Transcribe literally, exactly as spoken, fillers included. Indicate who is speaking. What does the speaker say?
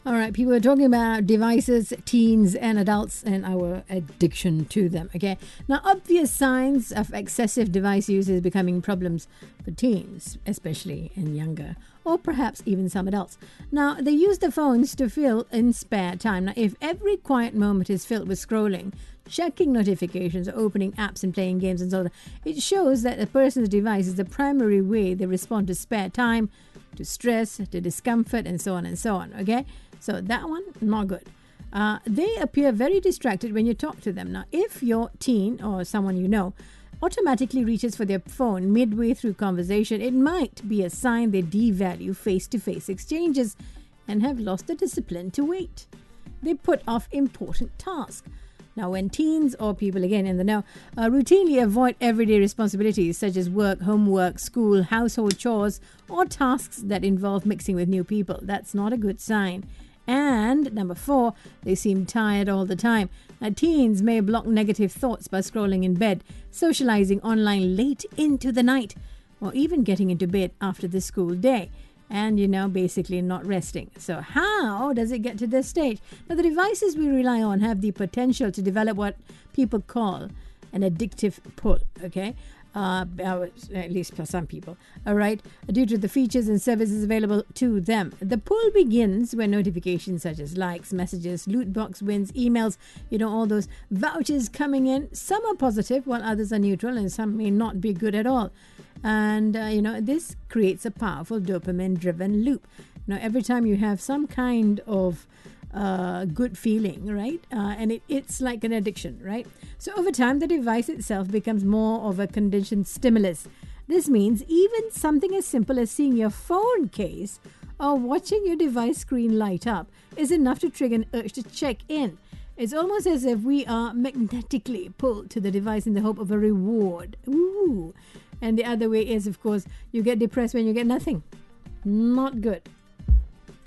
Speaker 1: All right, people are talking about devices, teens, and adults, and our addiction to them. Okay, now obvious signs of excessive device use is becoming problems for teens, especially and younger, or perhaps even some adults. Now they use the phones to fill in spare time. Now, if every quiet moment is filled with scrolling, checking notifications, opening apps, and playing games and so on, it shows that a person's device is the primary way they respond to spare time, to stress, to discomfort, and so on and so on. Okay. So that one, not good. Uh, they appear very distracted when you talk to them. Now, if your teen or someone you know automatically reaches for their phone midway through conversation, it might be a sign they devalue face-to-face exchanges and have lost the discipline to wait. They put off important tasks. Now, when teens or people, again in the know, uh, routinely avoid everyday responsibilities such as work, homework, school, household chores, or tasks that involve mixing with new people, that's not a good sign. And number four, they seem tired all the time. Now, teens may block negative thoughts by scrolling in bed, socializing online late into the night, or even getting into bed after the school day. And, you know, basically not resting. So how does it get to this stage? Now, the devices we rely on have the potential to develop what people call an addictive pull, okay? Uh, at least for some people, all right, due to the features and services available to them. The pull begins when notifications such as likes, messages, loot box wins, emails, you know, all those vouchers coming in. Some are positive while others are neutral, and some may not be good at all. And, uh, you know, this creates a powerful dopamine-driven loop. Now, every time you have some kind of uh, good feeling, right? Uh, and it, it's like an addiction, right? So over time, the device itself becomes more of a conditioned stimulus. This means even something as simple as seeing your phone case or watching your device screen light up is enough to trigger an urge to check in. It's almost as if we are magnetically pulled to the device in the hope of a reward. Ooh. And the other way is, of course, you get depressed when you get nothing. Not good.